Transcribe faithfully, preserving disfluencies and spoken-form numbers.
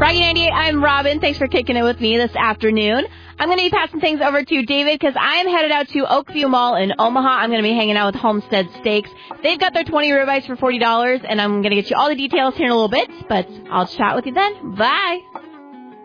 Rocky ninety-eight, I'm Robin. Thanks for kicking it with me this afternoon. I'm going to be passing things over to David because I am headed out to Oakview Mall in Omaha. I'm going to be hanging out with Homestead Steaks. They've got their twenty ribeyes for forty dollars, and I'm going to get you all the details here in a little bit, but I'll chat with you then. Bye.